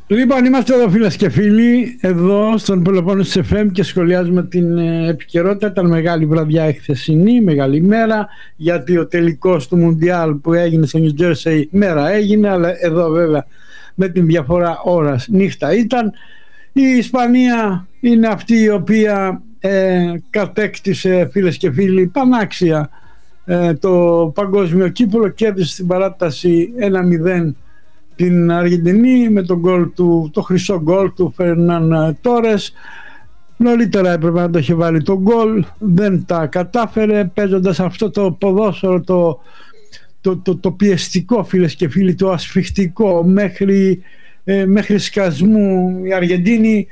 Λοιπόν, είμαστε εδώ φίλες και φίλοι, εδώ στον Πελοπόννησο FM και σχολιάζουμε την επικαιρότητα. Ήταν μεγάλη βραδιά εχθεσινή, μεγάλη μέρα, γιατί ο τελικός του Μουντιάλ που έγινε στο New Jersey μέρα έγινε, αλλά εδώ βέβαια με την διαφορά ώρας νύχτα ήταν. Η Ισπανία είναι αυτή η οποία κατέκτησε, φίλες και φίλοι, πανάξια το παγκόσμιο κύπελλο, κέρδισε στην παράταση 1-0 την Αργεντινή με τον γκολ του, το χρυσό γκολ του Φερνάν Τόρες. Νωρίτερα έπρεπε να το είχε βάλει το γκολ, δεν τα κατάφερε, παίζοντας αυτό το ποδόσφαιρο το πιεστικό, φίλες και φίλοι, το ασφιχτικό μέχρι σκασμού. Οι Αργεντίνοι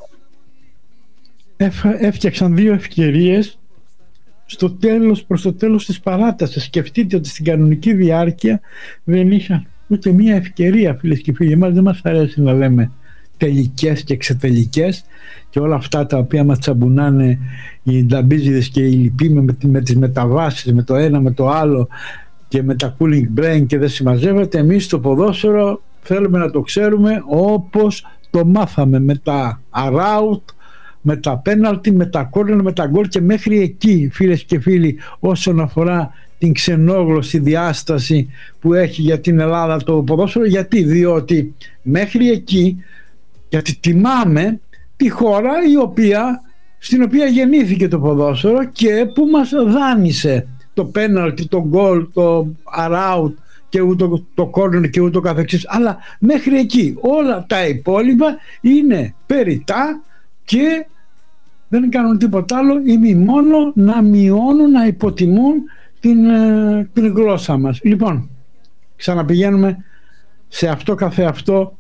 έφτιαξαν δύο ευκαιρίες προς το τέλος της παράτασης. Σκεφτείτε ότι στην κανονική διάρκεια δεν είχαν ούτε μία ευκαιρία, φίλες και φίλοι. Εμάς δεν μας αρέσει να λέμε τελικές και εξετελικές και όλα αυτά τα οποία μας τσαμπουνάνε οι νταμπίζιδες και οι λοιποί με τις μεταβάσεις, με το ένα με το άλλο και με τα cooling brain και δεν συμμαζεύεται. Εμείς το ποδόσφαιρο θέλουμε να το ξέρουμε όπως το μάθαμε, με τα around, με τα penalty, με τα corner, με τα goal και μέχρι εκεί, φίλες και φίλοι, όσον αφορά την ξενόγλωση διάσταση που έχει για την Ελλάδα το ποδόσφαιρο. Γιατί? Διότι μέχρι εκεί, γιατί τιμάμε τη χώρα στην οποία γεννήθηκε το ποδόσφαιρο και που μας δάνεισε το πέναλτι, το γκολ, το around και ούτω το corner και ούτω καθεξής. Αλλά μέχρι εκεί όλα τα υπόλοιπα είναι περιττά και δεν κάνουν τίποτα άλλο ή μόνο να μειώνουν, να υποτιμούν την γλώσσα μας. Λοιπόν, ξαναπηγαίνουμε σε αυτό καθεαυτό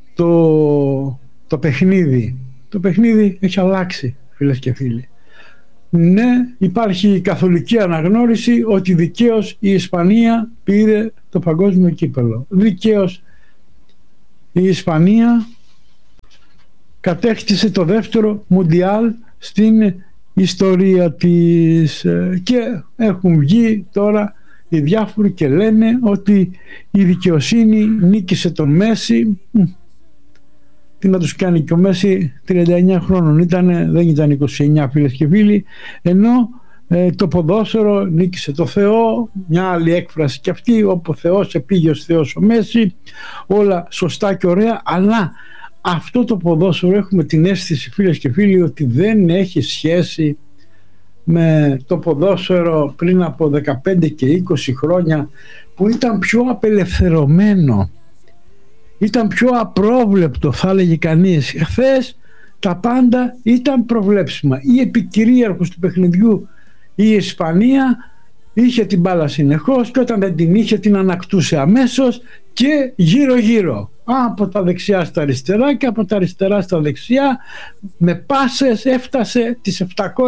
το παιχνίδι. Το παιχνίδι έχει αλλάξει, φίλες και φίλοι. Ναι, υπάρχει καθολική αναγνώριση ότι δικαίως η Ισπανία πήρε το παγκόσμιο κύπελλο. Δικαίως η Ισπανία κατέκτησε το δεύτερο Μουντιάλ στην ιστορία της και έχουν βγει τώρα οι διάφοροι και λένε ότι η δικαιοσύνη νίκησε τον Μέση. Τι να τους κάνει, και ο Μέση 39 χρόνων δεν ήταν 29, φίλες και φίλοι, ενώ το ποδόσφαιρο νίκησε το Θεό, μια άλλη έκφραση και αυτή, όπου ο Θεός επήγε ως Θεός ο Μέση, όλα σωστά και ωραία, αλλά αυτό το ποδόσφαιρο έχουμε την αίσθηση, φίλες και φίλοι, ότι δεν έχει σχέση με το ποδόσφαιρο πριν από 15 και 20 χρόνια, που ήταν πιο απελευθερωμένο, ήταν πιο απρόβλεπτο, θα έλεγε κανείς. Χθες τα πάντα ήταν προβλέψιμα. Η επικυρίαρχος του παιχνιδιού, η Ισπανία, είχε την μπάλα συνεχώς και όταν δεν την είχε την ανακτούσε αμέσως και γύρω γύρω, από τα δεξιά στα αριστερά και από τα αριστερά στα δεξιά, με πάσες έφτασε τις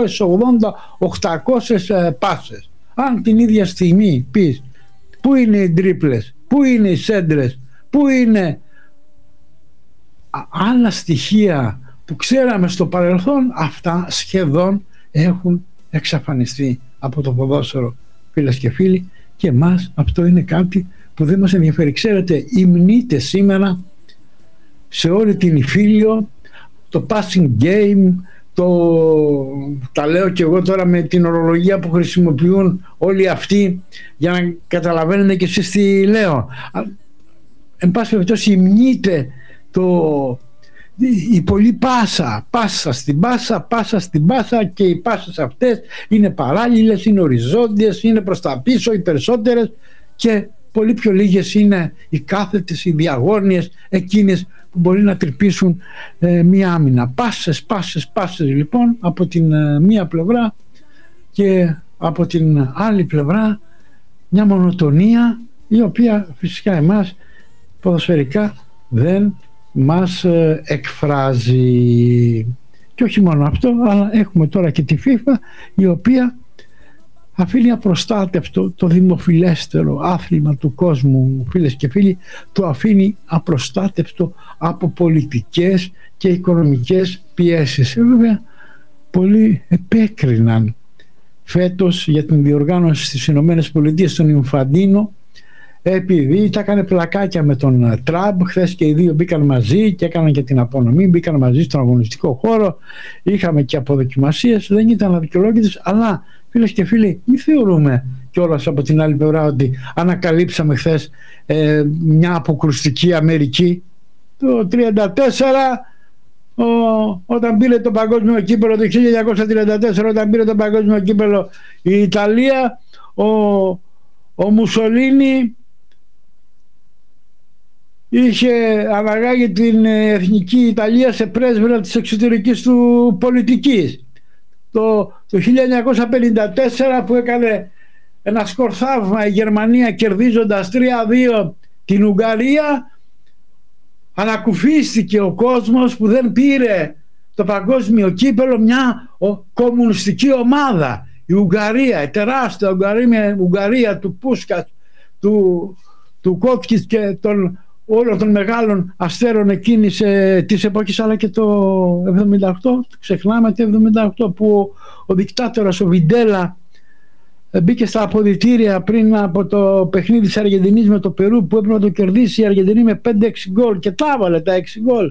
780-800 πάσες. Αν την ίδια στιγμή πεις πού είναι οι τρίπλες, πού είναι οι σέντρες, πού είναι άλλα στοιχεία που ξέραμε στο παρελθόν, αυτά σχεδόν έχουν εξαφανιστεί από το ποδόσφαιρο, φίλες και φίλοι, και εμάς αυτό είναι κάτι που δεν μας ενδιαφέρει. Ξέρετε, υμνείται σήμερα σε όλη την Ιφίλιο το passing game, τα λέω και εγώ τώρα με την ορολογία που χρησιμοποιούν όλοι αυτοί, για να καταλαβαίνετε και εσείς τι λέω. Εν πάση περιπτώσει, υμνείται η πολλή πάσα στην πάσα, και οι πάσες αυτές είναι παράλληλες, είναι οριζόντιες, είναι προς τα πίσω οι περισσότερες, και πολύ πιο λίγες είναι οι κάθετες, οι διαγώνιες, εκείνες που μπορεί να τρυπήσουν μία άμυνα. Πάσες λοιπόν από την μία πλευρά, και από την άλλη πλευρά μια μονοτονία, η οποία φυσικά εμάς ποδοσφαιρικά δεν μας εκφράζει. Και όχι μόνο αυτό, αλλά έχουμε τώρα και τη FIFA, η οποία αφήνει απροστάτευτο το δημοφιλέστερο άθλημα του κόσμου, φίλες και φίλοι, το αφήνει απροστάτευτο από πολιτικές και οικονομικές πιέσεις. Βέβαια, πολλοί επέκριναν φέτος για την διοργάνωση στις Ηνωμένες Πολιτείες τον Ινφαντίνο, επειδή τα έκανε πλακάκια με τον Τραμπ. Χθες και οι δύο μπήκαν μαζί και έκαναν και την απονομή, μπήκαν μαζί στον αγωνιστικό χώρο, είχαμε και αποδοκιμασίες, δεν ήταν αδικαιολόγητες, αλλά φίλες και φίλοι, μην θεωρούμε κιόλας από την άλλη πλευρά ότι ανακαλύψαμε χθες μια αποκρουστική Αμερική. Το 1934, όταν πήρε το παγκόσμιο κύπελλο, το 1934 όταν πήρε το παγκόσμιο κύπελλο η Ιταλία, ο Μουσολίνι είχε αναγάγει την εθνική Ιταλία σε πρέσβυρα της εξωτερικής του πολιτικής. Το 1954 που έκανε ένα σκορθαύμα η Γερμανία κερδίζοντας 3-2 την Ουγγαρία, ανακουφίστηκε ο κόσμος που δεν πήρε το παγκόσμιο κύπελλο μια κομμουνιστική ομάδα. Η Ουγγαρία, η τεράστια Ουγγαρία του Πούσκας, του Κόφκης και όλων των μεγάλων αστέρων εκείνης της εποχής, αλλά και το 78, ξεχνάμε το 78 που ο δικτάτορας ο Βιντέλα μπήκε στα αποδυτήρια πριν από το παιχνίδι της Αργεντινής με το Περού, που έπρεπε να το κερδίσει η Αργεντινή με 5-6 γκολ και τα έβαλε τα 6 γκολ.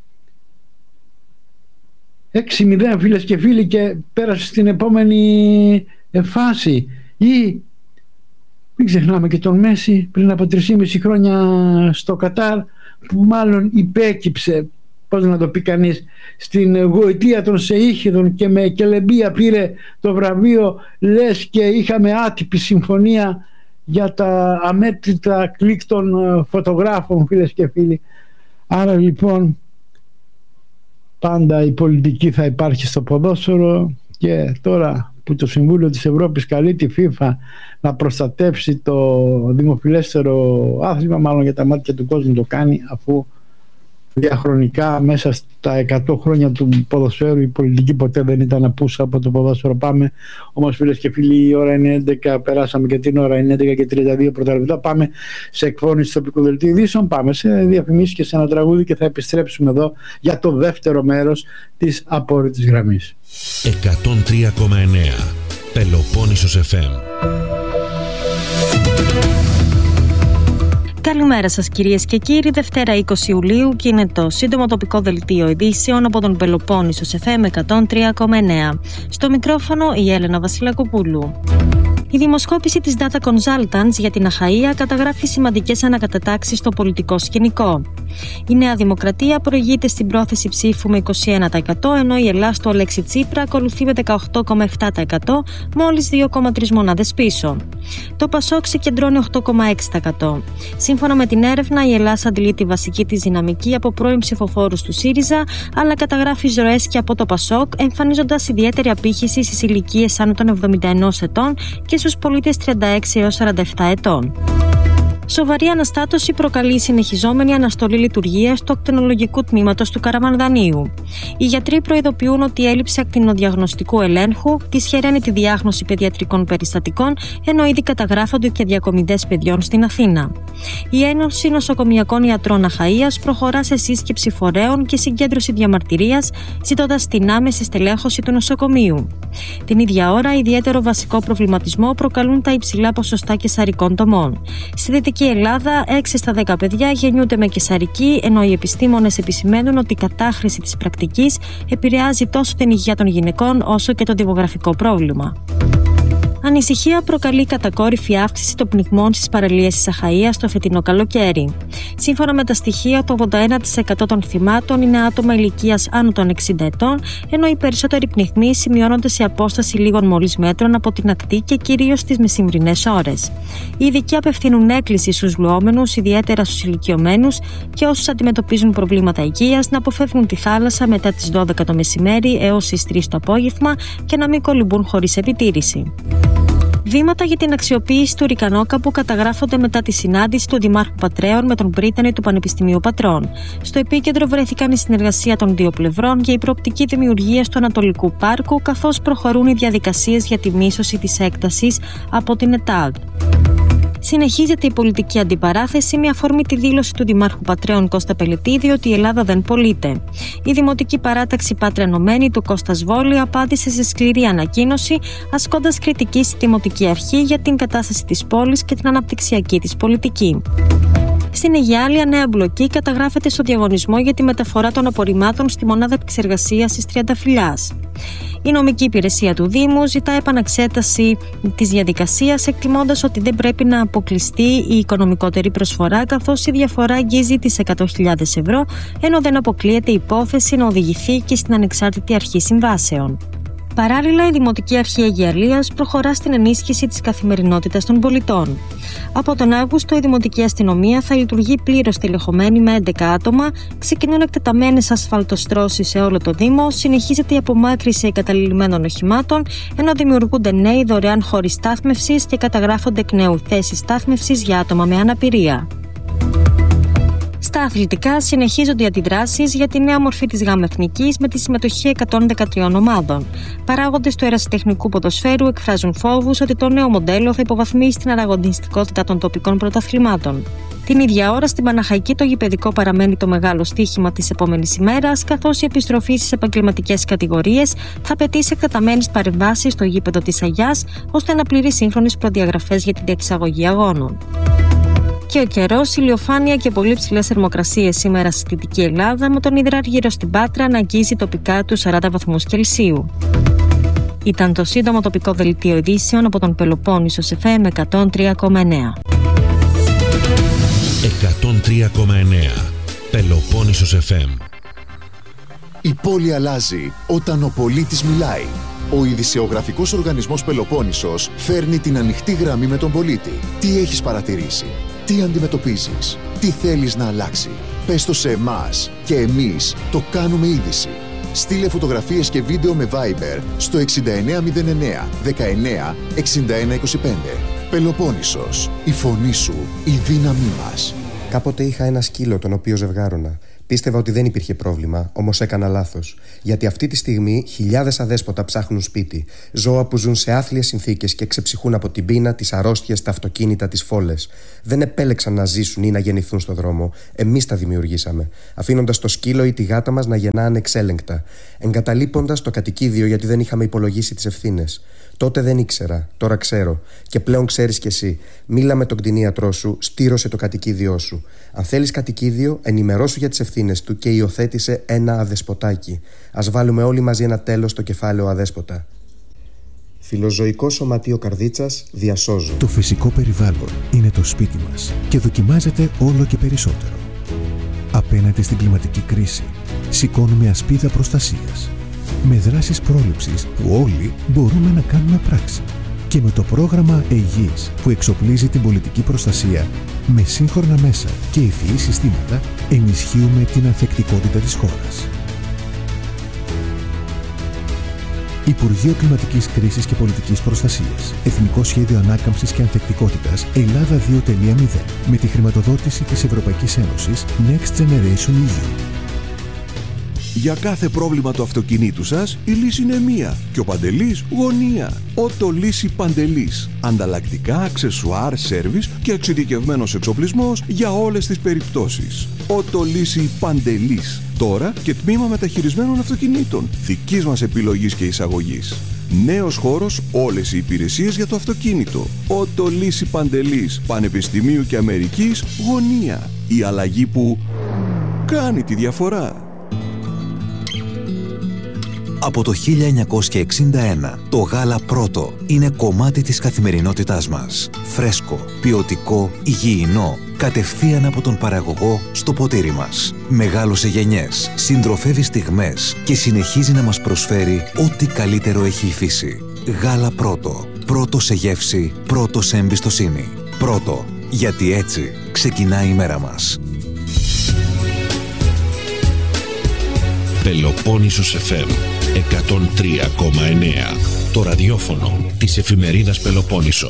6-0 φίλες και φίλοι, και πέρασε στην επόμενη φάση. Ή μην ξεχνάμε και τον Μέση πριν από 3,5 χρόνια στο Κατάρ, που μάλλον υπέκυψε, πώς να το πει κανείς, στην γοητεία των Σεΐχιδων και με κελεμπία πήρε το βραβείο, λες και είχαμε άτυπη συμφωνία για τα αμέτρητα κλικ των φωτογράφων, φίλες και φίλοι. Άρα λοιπόν πάντα η πολιτική θα υπάρχει στο ποδόσφαιρο, και τώρα που το Συμβούλιο της Ευρώπης καλεί τη FIFA να προστατεύσει το δημοφιλέστερο άθλημα, μάλλον για τα μάτια του κόσμου το κάνει, αφού διαχρονικά μέσα στα 100 χρόνια του ποδοσφαίρου η πολιτική ποτέ δεν ήταν απούσα από το ποδόσφαιρο. Πάμε όμως φίλες και φίλοι, η ώρα είναι 11, περάσαμε και την ώρα, είναι 11:32 πρώτα λεπτά. Πάμε σε εκφώνηση τοπικού δελτίου ειδήσεων, πάμε σε διαφημίσεις και σε ένα τραγούδι και θα επιστρέψουμε εδώ για το δεύτερο μέρος της απόρριτης γραμμής. 103,9 Πελοπόννησος FM. Καλημέρα σας κυρίες και κύριοι, Δευτέρα 20 Ιουλίου και είναι το σύντομο τοπικό δελτίο ειδήσεων από τον Πελοπόννησο FM 103,9. Στο μικρόφωνο η Έλενα Βασιλακοπούλου. Η δημοσκόπηση της Data Consultants για την Αχαΐα καταγράφει σημαντικές ανακατατάξεις στο πολιτικό σκηνικό. Η Νέα Δημοκρατία προηγείται στην πρόθεση ψήφου με 21%, ενώ η Ελλάς στο Αλέξη Τσίπρα ακολουθεί με 18,7%, μόλις 2,3 μονάδες πίσω. Το Πασόκ συγκεντρώνει 8,6%. Σύμφωνα με την έρευνα, η Ελλάς αντλεί τη βασική της δυναμική από πρώην ψηφοφόρους του ΣΥΡΙΖΑ, αλλά καταγράφει εισρωές και από το Πασόκ, εμφανίζοντας ιδιαίτερη απήχηση στις ηλικίες άνω των 71 ετών και στους πολίτες 36 έως 47 ετών. Σοβαρή αναστάτωση προκαλεί η συνεχιζόμενη αναστολή λειτουργίας του ακτινολογικού τμήματος του Καραμανδανίου. Οι γιατροί προειδοποιούν ότι η έλλειψη ακτινοδιαγνωστικού ελέγχου δυσχεραίνει τη διάγνωση παιδιατρικών περιστατικών, ενώ ήδη καταγράφονται και διακομιδές παιδιών στην Αθήνα. Η Ένωση Νοσοκομιακών Ιατρών Αχαΐας προχωρά σε σύσκεψη φορέων και συγκέντρωση διαμαρτυρίας, ζητώντας την άμεση στελέχωση του νοσοκομείου. Την ίδια ώρα, ιδιαίτερο βασικό προβληματισμό προκαλούν τα υψηλά ποσοστά καισαρικών τομών. Στη Δυτική Ελλάδα, 6 στα 10 παιδιά γεννιούνται με καισαρική, ενώ οι επιστήμονες επισημαίνουν ότι η κατάχρηση της πρακτικής επηρεάζει τόσο την υγεία των γυναικών όσο και το δημογραφικό πρόβλημα. Ανησυχία προκαλεί κατακόρυφη αύξηση των πνιγμών στις παραλίες της Αχαΐας το φετινό καλοκαίρι. Σύμφωνα με τα στοιχεία, το 81% των θυμάτων είναι άτομα ηλικίας άνω των 60 ετών, ενώ οι περισσότεροι πνιγμοί σημειώνονται σε απόσταση λίγων μόλις μέτρων από την ακτή και κυρίως στις μεσημβρινές ώρες. Οι ειδικοί απευθύνουν έκκληση στους λουόμενους, ιδιαίτερα στους ηλικιωμένους και όσους αντιμετωπίζουν προβλήματα υγείας, να αποφεύγουν τη θάλασσα μετά τις 12 το μεσημέρι έως τις 3 το απόγευμα και να μην κολυμπούν χωρίς επιτήρηση. Βήματα για την αξιοποίηση του Ρικανόκαπου καταγράφονται μετά τη συνάντηση του Δημάρχου Πατρέων με τον πρίτανη του Πανεπιστημίου Πατρών. Στο επίκεντρο βρέθηκαν η συνεργασία των δύο πλευρών για η προοπτική δημιουργία του Ανατολικού Πάρκου, καθώς προχωρούν οι διαδικασίες για τη μίσθωση της έκτασης από την ΕΤΑΔ. Συνεχίζεται η πολιτική αντιπαράθεση με αφορμή τη δήλωση του Δημάρχου Πατρέων Κώστα Πελετίδη ότι η Ελλάδα δεν πωλείται. Η Δημοτική Παράταξη Πάτρα Ενωμένη του Κώστα Βόλη απάντησε σε σκληρή ανακοίνωση, ασκώντας κριτική στη Δημοτική Αρχή για την κατάσταση της πόλης και την αναπτυξιακή της πολιτική. Στην Αιγιάλεια, νέα μπλοκή καταγράφεται στο διαγωνισμό για τη μεταφορά των απορριμμάτων στη μονάδα επεξεργασίας της Τριανταφυλλιάς. Η νομική υπηρεσία του Δήμου ζητά επαναξέταση της διαδικασίας, εκτιμώντας ότι δεν πρέπει να αποκλειστεί η οικονομικότερη προσφορά, καθώς η διαφορά αγγίζει τις 100.000 ευρώ, ενώ δεν αποκλείεται η υπόθεση να οδηγηθεί και στην Ανεξάρτητη Αρχή Συμβάσεων. Παράλληλα, η Δημοτική Αρχή Αιγιαλίας προχωρά στην ενίσχυση της καθημερινότητας των πολιτών. Από τον Αύγουστο, η Δημοτική Αστυνομία θα λειτουργεί πλήρως τηλεχωμένη με 11 άτομα, ξεκινούν εκτεταμένες ασφαλτοστρώσεις σε όλο το Δήμο, συνεχίζεται η απομάκρυνση εγκαταλειμμένων οχημάτων, ενώ δημιουργούνται νέοι δωρεάν χώροι στάθμευσης και καταγράφονται εκ νέου θέσεις στάθμευσης για άτομα με αναπηρία. Στα αθλητικά, συνεχίζονται οι αντιδράσεις για τη νέα μορφή της ΓΑΜ Εθνικής με τη συμμετοχή 113 ομάδων. Παράγοντες του ερασιτεχνικού ποδοσφαίρου εκφράζουν φόβους ότι το νέο μοντέλο θα υποβαθμίσει την ανταγωνιστικότητα των τοπικών πρωταθλημάτων. Την ίδια ώρα, στην Παναχαϊκή, το γηπεδικό παραμένει το μεγάλο στοίχημα της επόμενης ημέρας, καθώς η επιστροφή στις επαγγελματικές κατηγορίες θα απαιτήσει εκτεταμένες παρεμβάσεις στο γήπεδο της Αγιάς, ώστε να πληρεί σύγχρονες προδιαγραφές για την διεξαγωγή αγώνων. Και ο καιρός, ηλιοφάνεια και πολύ ψηλές θερμοκρασίες σήμερα στη Δυτική Ελλάδα, με τον υδράργυρο στην Πάτρα να αγγίζει τοπικά τους 40 βαθμούς Κελσίου. Ήταν το σύντομο τοπικό δελτίο ειδήσεων από τον Πελοπόννησο FM 103,9. 103,9 Πελοπόννησος FM. Η πόλη αλλάζει όταν ο πολίτης μιλάει. Ο ειδησεογραφικός οργανισμός Πελοπόννησος φέρνει την ανοιχτή γραμμή με τον πολίτη. Τι έχεις παρατηρήσει? Τι αντιμετωπίζεις? Τι θέλεις να αλλάξει? Πες το σε εμάς και εμείς το κάνουμε είδηση. Στείλε φωτογραφίες και βίντεο με Viber στο 6909 19 61 25. Πελοπόννησος, η φωνή σου, η δύναμή μας. Κάποτε είχα ένα σκύλο τον οποίο ζευγάρωνα. Πίστευα ότι δεν υπήρχε πρόβλημα, όμως έκανα λάθος. Γιατί αυτή τη στιγμή χιλιάδες αδέσποτα ψάχνουν σπίτι. Ζώα που ζουν σε άθλιες συνθήκες και ξεψυχούν από την πείνα, τις αρρώστιες, τα αυτοκίνητα, τις φόλες. Δεν επέλεξαν να ζήσουν ή να γεννηθούν στο δρόμο. Εμείς τα δημιουργήσαμε. Αφήνοντας το σκύλο ή τη γάτα μας να γεννά ανεξέλεγκτα. Εγκαταλείποντας το κατοικίδιο γιατί δεν είχαμε υπολογίσει τις ευθύνες. Τότε δεν ήξερα, τώρα ξέρω. Και πλέον ξέρεις κι εσύ. Μίλα με τον κτηνίατρό σου, στήρωσε το κατοικίδιό σου. Αν θέλεις κατοικίδιο, ενημερώσου για τις ευθύνες του και υιοθέτησε ένα αδεσποτάκι. Ας βάλουμε όλοι μαζί ένα τέλος στο κεφάλαιο αδέσποτα. Φιλοζωικό Σωματείο Καρδίτσας, διασώζω. Το φυσικό περιβάλλον είναι το σπίτι μας και δοκιμάζεται όλο και περισσότερο. Απέναντι στην κλιματική κρίση, σηκώνουμε ασπίδα προστασίας. Με δράσεις πρόληψης που όλοι μπορούμε να κάνουμε πράξη. Και με το πρόγραμμα ΕΓΙΣ που εξοπλίζει την πολιτική προστασία με σύγχρονα μέσα και ευφυή συστήματα, ενισχύουμε την ανθεκτικότητα της χώρας. Υπουργείο Κλιματικής Κρίσης και Πολιτικής Προστασίας. Εθνικό Σχέδιο Ανάκαμψης και Ανθεκτικότητας Ελλάδα 2.0 με τη χρηματοδότηση της Ευρωπαϊκής Ένωσης Next Generation EU. Για κάθε πρόβλημα του αυτοκινήτου σας, η λύση είναι μία και ο Παντελής γωνία. Ότο Λύση Παντελής. Ανταλλακτικά, αξεσουάρ, σέρβις και εξειδικευμένος εξοπλισμός για όλες τις περιπτώσεις. Ότο Λύση Παντελής. Τώρα και τμήμα μεταχειρισμένων αυτοκινήτων. Δικής μας επιλογής και εισαγωγής. Νέος χώρος, όλες οι υπηρεσίες για το αυτοκίνητο. Ότο Λύση Παντελής. Πανεπιστημίου και Αμερικής γωνία. Η αλλαγή που κάνει τη διαφορά. Από το 1961, το γάλα Πρώτο είναι κομμάτι της καθημερινότητάς μας. Φρέσκο, ποιοτικό, υγιεινό, κατευθείαν από τον παραγωγό στο ποτήρι μας. Μεγάλωσε γενιές, συντροφεύει στιγμές και συνεχίζει να μας προσφέρει ό,τι καλύτερο έχει η φύση. Γάλα Πρώτο. Πρώτο σε γεύση, πρώτο σε εμπιστοσύνη. Πρώτο, γιατί έτσι ξεκινάει η μέρα μας. Πελοπόννησος FM 103,9. Το ραδιόφωνο της εφημερίδας Πελοπόννησος.